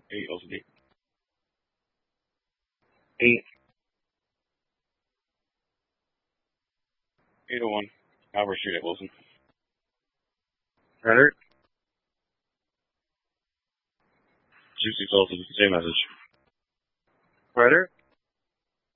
Eight LCD. 8. 801. Albert Street at Wilson. Predator. 2 6 also, same message. Predator.